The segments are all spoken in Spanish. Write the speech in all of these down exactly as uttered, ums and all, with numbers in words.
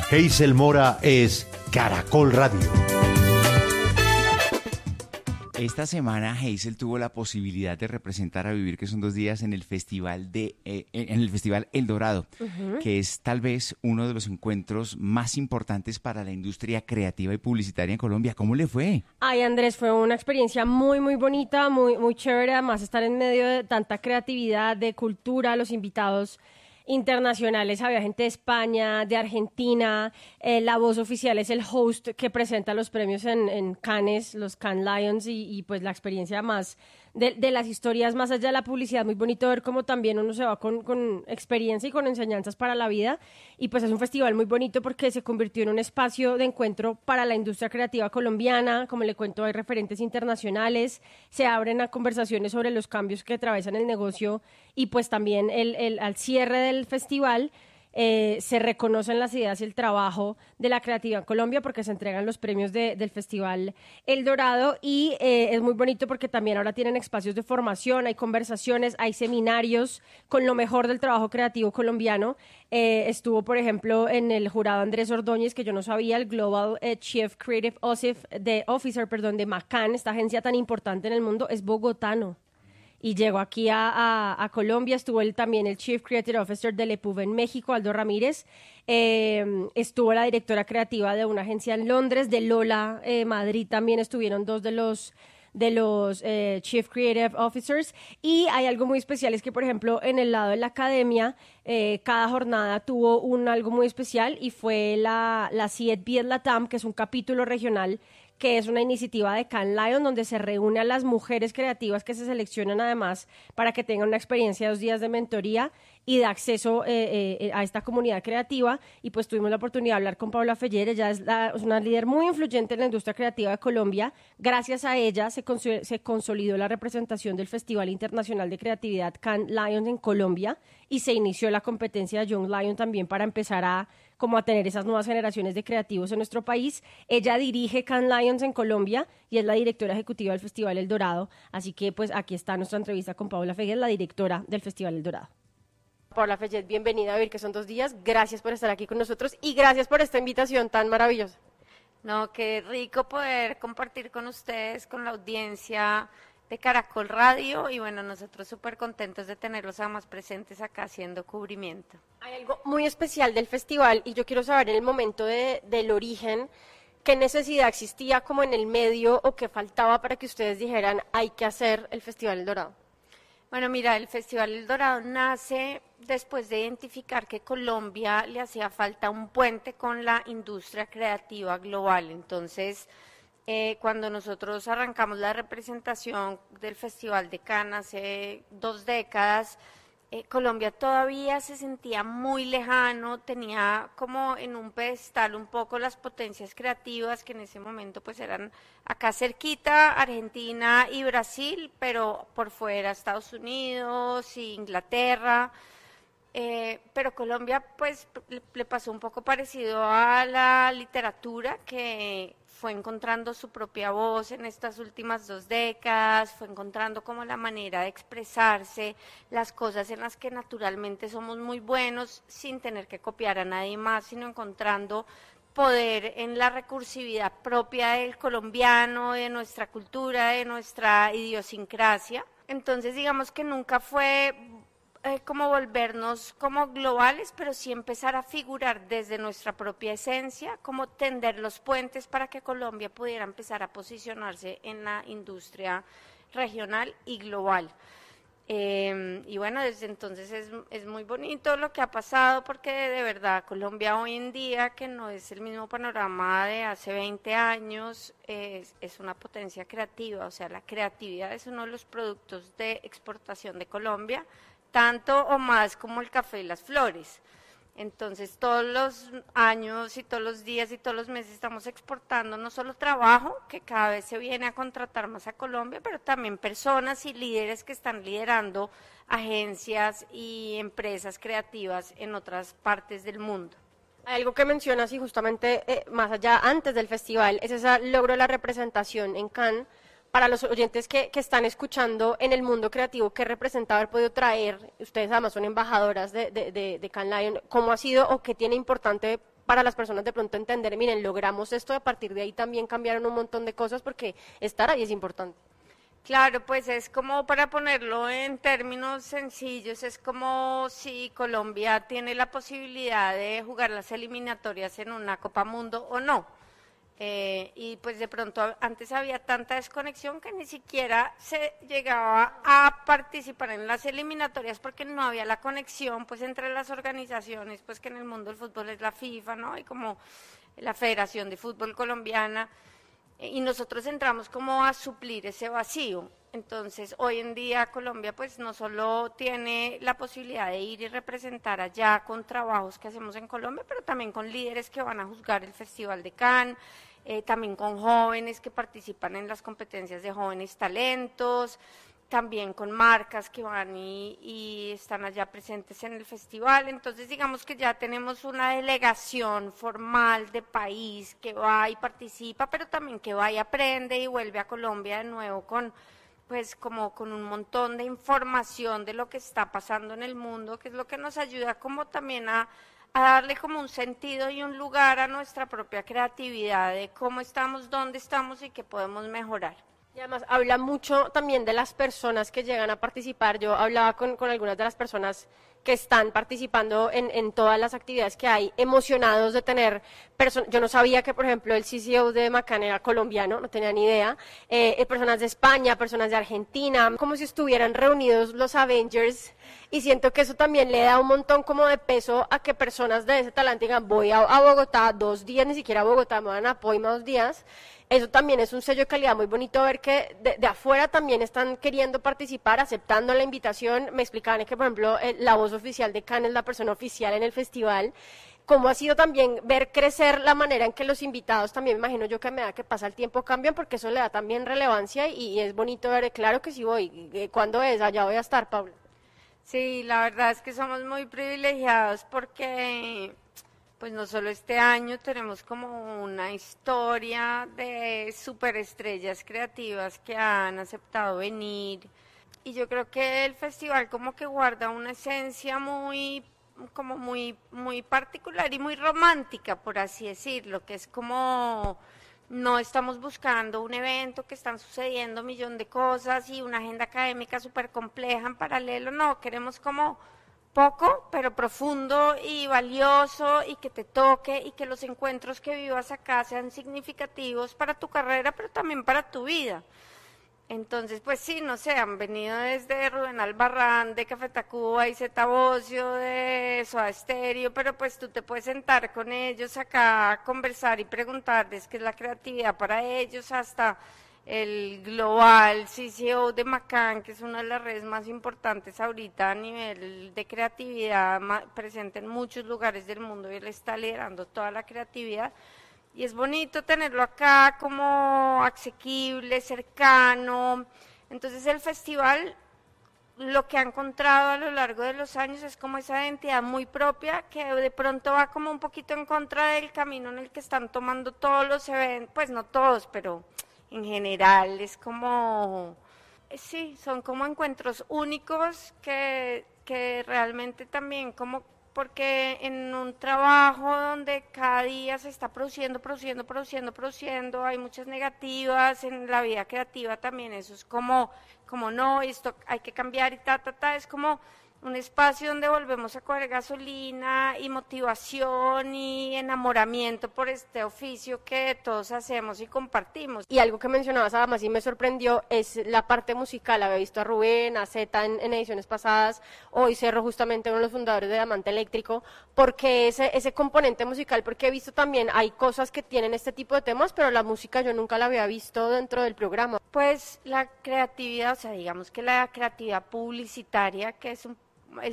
Hazel Mora es Caracol Radio. Esta semana Hazel tuvo la posibilidad de representar a Vivir, que son dos días en el festival de eh, en el festival El Dorado, uh-huh. que es tal vez uno de los encuentros más importantes para la industria creativa y publicitaria en Colombia. ¿Cómo le fue? Ay, Andrés, fue una experiencia muy, muy bonita, muy, muy chévere, además estar en medio de tanta creatividad, de cultura, los invitados internacionales, había gente de España, de Argentina, eh, la voz oficial es el host que presenta los premios en, en Cannes, los Cannes Lions, y, y pues la experiencia más de, de las historias más allá de la publicidad, muy bonito ver cómo también uno se va con, con experiencia y con enseñanzas para la vida, y pues es un festival muy bonito porque se convirtió en un espacio de encuentro para la industria creativa colombiana. Como le cuento, hay referentes internacionales, se abren a conversaciones sobre los cambios que atraviesan el negocio, y pues también el, el, al cierre del festival eh, se reconocen las ideas y el trabajo de la creatividad en Colombia, porque se entregan los premios de, del Festival El Dorado, y eh, es muy bonito porque también ahora tienen espacios de formación, hay conversaciones, hay seminarios con lo mejor del trabajo creativo colombiano. Eh, estuvo, por ejemplo, en el jurado Andrés Ordóñez, que yo no sabía, el Global eh, Chief Creative Officer, de, Officer perdón, de McCann, esta agencia tan importante en el mundo, es bogotano. Y llegó aquí a, a, a Colombia. Estuvo él también el Chief Creative Officer de Lepub en México, Aldo Ramírez. Eh, estuvo la directora creativa de una agencia en Londres, de Lola eh, Madrid también estuvieron dos de los de los eh, Chief Creative Officers. Y hay algo muy especial, es que, por ejemplo, en el lado de la academia, eh, cada jornada tuvo un algo muy especial, y fue la, la C I E D Viet Latam, que es un capítulo regional, que es una iniciativa de Cannes Lions, donde se reúne a las mujeres creativas que se seleccionan además para que tengan una experiencia de dos días de mentoría y de acceso eh, eh, a esta comunidad creativa. Y pues tuvimos la oportunidad de hablar con Paula Feller. Ella es, la, es una líder muy influyente en la industria creativa de Colombia. Gracias a ella se, cons- se consolidó la representación del Festival Internacional de Creatividad Cannes Lions en Colombia, y se inició la competencia de Young Lion también para empezar a como a tener esas nuevas generaciones de creativos en nuestro país. Ella dirige Cannes Lions en Colombia y es la directora ejecutiva del Festival El Dorado. Así que pues aquí está nuestra entrevista con Paula Feguet, la directora del Festival El Dorado. Paula Feguet, bienvenida a Vivir, que son dos días. Gracias por estar aquí con nosotros y gracias por esta invitación tan maravillosa. No, qué rico poder compartir con ustedes, con la audiencia de Caracol Radio, y bueno, nosotros súper contentos de tenerlos además presentes acá haciendo cubrimiento. Hay algo muy especial del festival, y yo quiero saber en el momento de, del origen, ¿qué necesidad existía como en el medio o qué faltaba para que ustedes dijeran hay que hacer el Festival El Dorado? Bueno, mira, el Festival El Dorado nace después de identificar que Colombia le hacía falta un puente con la industria creativa global. Entonces, Eh, cuando nosotros arrancamos la representación del Festival de Cannes hace dos décadas, eh, Colombia todavía se sentía muy lejano, tenía como en un pedestal un poco las potencias creativas que en ese momento pues eran acá cerquita, Argentina y Brasil, pero por fuera Estados Unidos e Inglaterra. Eh, pero Colombia pues le, le pasó un poco parecido a la literatura, que fue encontrando su propia voz en estas últimas dos décadas, fue encontrando como la manera de expresarse, las cosas en las que naturalmente somos muy buenos sin tener que copiar a nadie más, sino encontrando poder en la recursividad propia del colombiano, de nuestra cultura, de nuestra idiosincrasia. Entonces digamos que nunca fue Eh, como volvernos como globales, pero sí empezar a figurar desde nuestra propia esencia, como tender los puentes para que Colombia pudiera empezar a posicionarse en la industria regional y global. Eh, y bueno, desde entonces es, es muy bonito lo que ha pasado, porque de verdad Colombia hoy en día, que no es el mismo panorama de hace veinte años, es, es una potencia creativa. O sea, la creatividad es uno de los productos de exportación de Colombia, tanto o más como el café y las flores. Entonces todos los años y todos los días y todos los meses estamos exportando no solo trabajo, que cada vez se viene a contratar más a Colombia, pero también personas y líderes que están liderando agencias y empresas creativas en otras partes del mundo. Hay algo que mencionas, y justamente eh, más allá, antes del festival, es ese logro de la representación en Cannes. Para los oyentes que, que están escuchando en el mundo creativo, ¿qué representa haber podido traer? Ustedes además son embajadoras de, de, de, de Cannes Lions. ¿Cómo ha sido o qué tiene importante para las personas de pronto entender, miren, logramos esto, a partir de ahí también cambiaron un montón de cosas, porque estar ahí es importante. Claro, pues es como, para ponerlo en términos sencillos, es como si Colombia tiene la posibilidad de jugar las eliminatorias en una Copa Mundo o no. Eh, y pues de pronto antes había tanta desconexión que ni siquiera se llegaba a participar en las eliminatorias porque no había la conexión pues entre las organizaciones, pues que en el mundo del fútbol es la FIFA, ¿no? Y como la Federación de Fútbol Colombiana, eh, y nosotros entramos como a suplir ese vacío. Entonces hoy en día Colombia pues no solo tiene la posibilidad de ir y representar allá con trabajos que hacemos en Colombia, pero también con líderes que van a juzgar el Festival de Cannes, Eh, también con jóvenes que participan en las competencias de jóvenes talentos, también con marcas que van y, y están allá presentes en el festival. Entonces digamos que ya tenemos una delegación formal de país que va y participa, pero también que va y aprende y vuelve a Colombia de nuevo con pues como con un montón de información de lo que está pasando en el mundo, que es lo que nos ayuda como también a a darle como un sentido y un lugar a nuestra propia creatividad de cómo estamos, dónde estamos y qué podemos mejorar. Y además habla mucho también de las personas que llegan a participar. Yo hablaba con, con algunas de las personas que están participando en, en todas las actividades que hay, emocionados de tener personas. Yo no sabía que, por ejemplo, el C C O de McCann era colombiano, no tenía ni idea. Eh, personas de España, personas de Argentina, como si estuvieran reunidos los Avengers. Y siento que eso también le da un montón como de peso a que personas de ese talento digan, voy a, a Bogotá dos días, ni siquiera a Bogotá, me van a Poima dos días. Eso también es un sello de calidad muy bonito ver que de, de afuera también están queriendo participar, aceptando la invitación. Me explicaban que, por ejemplo, el, la voz oficial de Cannes es la persona oficial en el festival. Cómo ha sido también ver crecer la manera en que los invitados también, me imagino yo que a medida que pasa el tiempo cambian, porque eso le da también relevancia y, y es bonito ver, claro que sí voy. ¿Cuándo es? Allá voy a estar, Paula. Sí, la verdad es que somos muy privilegiados porque pues no solo este año tenemos como una historia de superestrellas creativas que han aceptado venir, y yo creo que el festival como que guarda una esencia muy como muy muy particular y muy romántica, por así decirlo, que es como no estamos buscando un evento que están sucediendo un millón de cosas y una agenda académica súper compleja en paralelo, no, queremos como poco, pero profundo y valioso, y que te toque, y que los encuentros que vivas acá sean significativos para tu carrera, pero también para tu vida. Entonces, pues sí, no sé, han venido desde Rubén Albarrán, de Café Tacuba y Zeta Bosio, de Soda Stereo, pero pues tú te puedes sentar con ellos acá a conversar y preguntarles qué es la creatividad para ellos, hasta el global C C O de McCann, que es una de las redes más importantes ahorita a nivel de creatividad, presente en muchos lugares del mundo, y él está liderando toda la creatividad. Y es bonito tenerlo acá como asequible, cercano. Entonces el festival lo que ha encontrado a lo largo de los años es como esa identidad muy propia que de pronto va como un poquito en contra del camino en el que están tomando todos los eventos, pues no todos, pero en general es como, sí, son como encuentros únicos que, que realmente también como, porque en un trabajo donde cada día se está produciendo, produciendo, produciendo, produciendo, hay muchas negativas en la vida creativa también, eso es como, como no, esto hay que cambiar y ta, ta, ta, es como un espacio donde volvemos a coger gasolina y motivación y enamoramiento por este oficio que todos hacemos y compartimos. Y algo que mencionabas además y me sorprendió es la parte musical. Había visto a Rubén, a Zeta en, en ediciones pasadas, hoy Cerro, justamente uno de los fundadores de Diamante Eléctrico, porque ese, ese componente musical, porque he visto también, hay cosas que tienen este tipo de temas, pero la música yo nunca la había visto dentro del programa. Pues la creatividad, o sea, digamos que la creatividad publicitaria, que es un el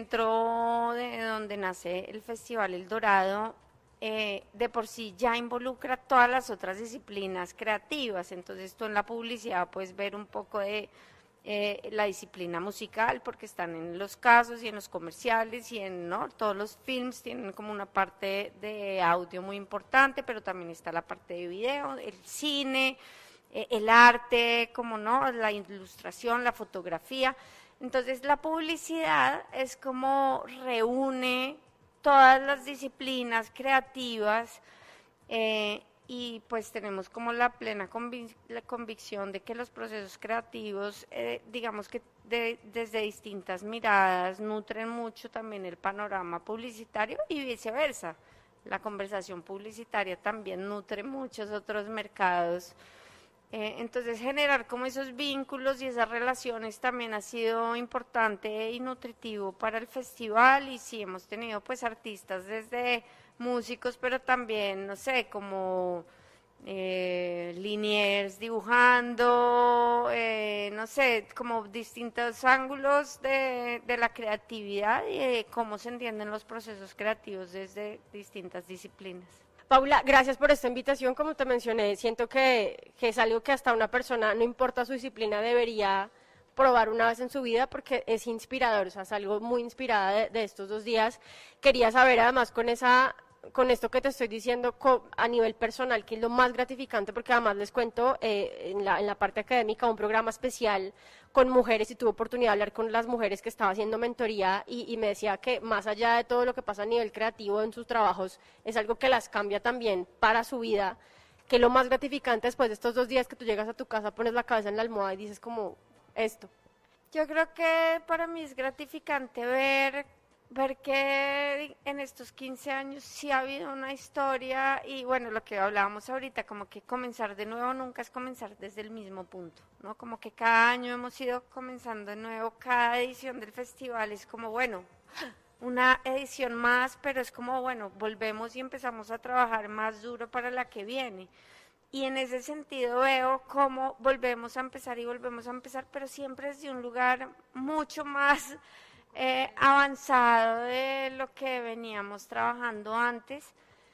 centro de donde nace el Festival El Dorado, eh, de por sí ya involucra todas las otras disciplinas creativas. Entonces tú en la publicidad puedes ver un poco de eh, la disciplina musical, porque están en los casos y en los comerciales y en, ¿no?, todos los films tienen como una parte de audio muy importante, pero también está la parte de video, el cine, eh, el arte, como no, la ilustración, la fotografía. Entonces la publicidad es como reúne todas las disciplinas creativas, eh, y pues tenemos como la plena convic- la convicción de que los procesos creativos, eh, digamos que de, desde distintas miradas, nutren mucho también el panorama publicitario y viceversa. La conversación publicitaria también nutre muchos otros mercados. Eh, entonces generar como esos vínculos y esas relaciones también ha sido importante y nutritivo para el festival, y sí hemos tenido pues artistas desde músicos, pero también, no sé, como eh, liniers dibujando, eh, no sé, como distintos ángulos de, de la creatividad y de cómo se entienden los procesos creativos desde distintas disciplinas. Paula, gracias por esta invitación. Como te mencioné, siento que, que es algo que hasta una persona, no importa su disciplina, debería probar una vez en su vida porque es inspirador, o sea, es algo muy inspirada de, de estos dos días. Quería saber además con esa, con esto que te estoy diciendo co, a nivel personal, que es lo más gratificante, porque además les cuento eh, en, la, en la parte académica un programa especial con mujeres, y tuve oportunidad de hablar con las mujeres que estaba haciendo mentoría y, y me decía que más allá de todo lo que pasa a nivel creativo en sus trabajos, es algo que las cambia también para su vida, que lo más gratificante después de estos dos días que tú llegas a tu casa, pones la cabeza en la almohada y dices como esto. Yo creo que para mí es gratificante ver, ver que en estos quince años sí ha habido una historia, y bueno, lo que hablábamos ahorita, como que comenzar de nuevo nunca es comenzar desde el mismo punto, ¿no? Como que cada año hemos ido comenzando de nuevo, cada edición del festival es como, bueno, una edición más, pero es como, bueno, volvemos y empezamos a trabajar más duro para la que viene. Y en ese sentido veo cómo volvemos a empezar y volvemos a empezar, pero siempre desde un lugar mucho más eh, avanzado de lo que veníamos trabajando antes.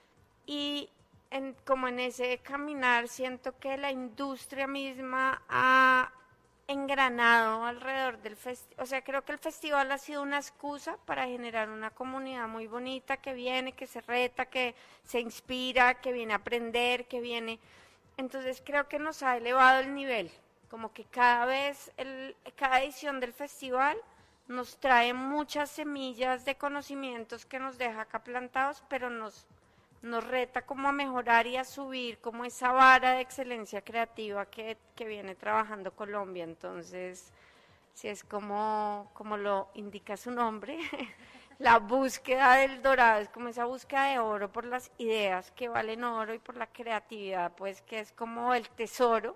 Y en, como en ese caminar siento que la industria misma ha engranado alrededor del festival. O sea, creo que el festival ha sido una excusa para generar una comunidad muy bonita que viene, que se reta, que se inspira, que viene a aprender, que viene... Entonces creo que nos ha elevado el nivel, como que cada vez, el, cada edición del festival nos trae muchas semillas de conocimientos que nos deja acá plantados, pero nos, nos reta como a mejorar y a subir como esa vara de excelencia creativa que, que viene trabajando Colombia. Entonces, si es como, como lo indica su nombre, la búsqueda del dorado, es como esa búsqueda de oro por las ideas que valen oro y por la creatividad, pues que es como el tesoro,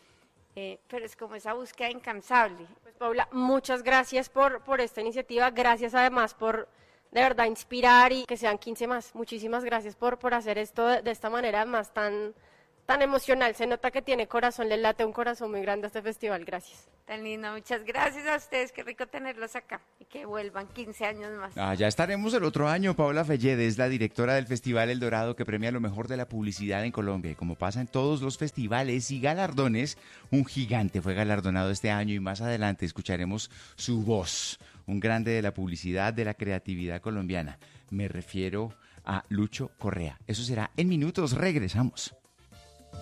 eh, pero es como esa búsqueda incansable. Pues Paula, muchas gracias por, por esta iniciativa, gracias además por de verdad inspirar y que sean quince más. Muchísimas gracias por, por hacer esto de, de esta manera más tan, tan emocional. Se nota que tiene corazón, le late un corazón muy grande a este festival. Gracias. Tan lindo, muchas gracias a ustedes, qué rico tenerlos acá y que vuelvan quince años más. Ah, ya estaremos el otro año. Paula Fellede es la directora del Festival El Dorado, que premia lo mejor de la publicidad en Colombia. Y como pasa en todos los festivales y galardones, un gigante fue galardonado este año y más adelante escucharemos su voz, un grande de la publicidad, de la creatividad colombiana. Me refiero a Lucho Correa. Eso será en minutos, regresamos.